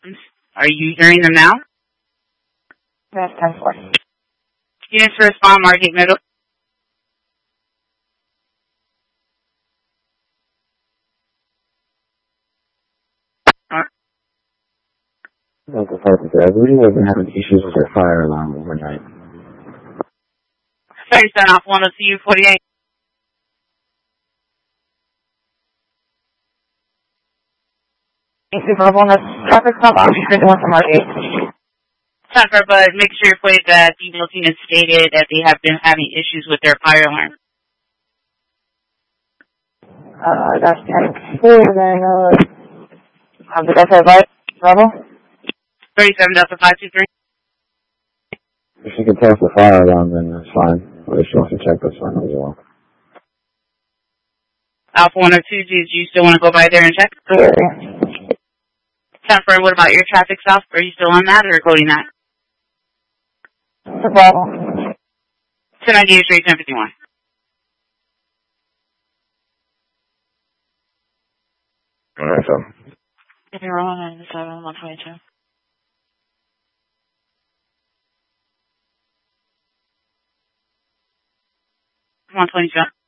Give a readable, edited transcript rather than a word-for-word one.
Are you hearing them now? That's 10-4. Units to respond, Margate Middle. Local Focus, I believe they've been having issues with their fire alarm overnight. 37 off 102 48. Super on the traffic stop, option 51 from Margate. Suffer, but make sure your plate that the team has stated that they have been having issues with their fire alarm. That's 10-4, then, did I say right? Rebel? 37 Delta 523. If she can test the fire alarm, then that's fine. But if she wants to check, that's fine as well. Alpha 102, do you still want to go by there and check? Yeah. Suffer, what about your traffic stop? Are you still on that or coding that? Rebel. 1098 straight 1051. Alright, so. If you're wrong, I'm 122. 122.